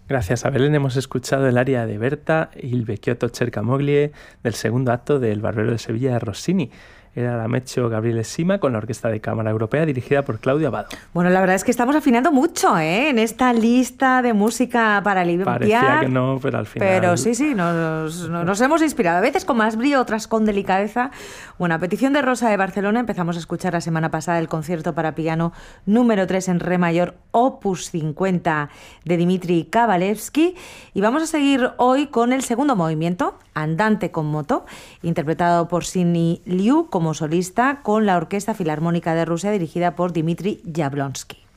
Gracias a Belén hemos escuchado el aria de Berta y il Vecchiotto Cercamoglie del segundo acto del Barbero de Sevilla de Rossini. Era la Meccio Gabriele Sima con la Orquesta de Cámara Europea dirigida por Claudio Abbado. Bueno, la verdad es que estamos afinando mucho, en esta lista de música para limpiar. Parecía que no, pero al final... Pero sí, nos hemos inspirado. A veces con más brío, otras con delicadeza. Bueno, a petición de Rosa de Barcelona empezamos a escuchar la semana pasada el concierto para piano número 3 en re mayor, opus 50 de Dmitri Kabalevsky. Y vamos a seguir hoy con el segundo movimiento, Andante con moto, interpretado por Sidney Liu como solista con la Orquesta Filarmónica de Rusia dirigida por Dmitri Yablonsky.